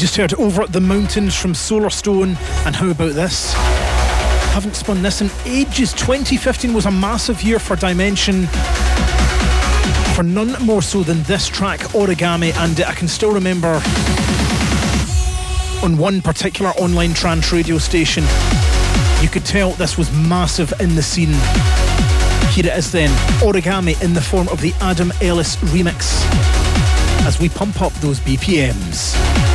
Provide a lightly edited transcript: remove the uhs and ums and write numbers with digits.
just heard Over the Mountains from Solarstone, and how about this? Haven't spun this in ages. 2015 was a massive year for Dimension, for none more so than this track, Origami, and I can still remember on one particular online trance radio station, you could tell this was massive in the scene. Here it is then, Origami in the form of the Adam Ellis remix, as we pump up those BPMs.